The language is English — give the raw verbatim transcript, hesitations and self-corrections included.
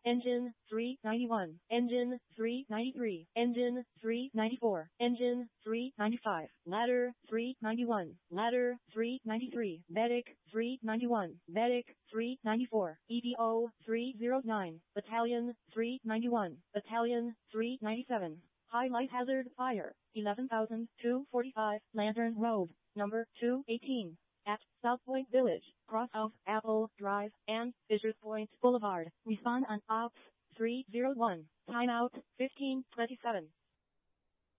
Engine three ninety-one, Engine three ninety-three, Engine three ninety-four, Engine three ninety-five, Ladder three ninety-one, Ladder three ninety-three, Medic three ninety-one, Medic three ninety-four, E D O three oh nine, Battalion three ninety-one, Battalion three ninety-seven. High light hazard fire, eleven thousand two hundred forty-five, Lantern Road, number two eighteen, at South Point Village, cross of Apple Drive and Fishers Point Boulevard. Respond on Ops three oh one. Timeout fifteen twenty-seven.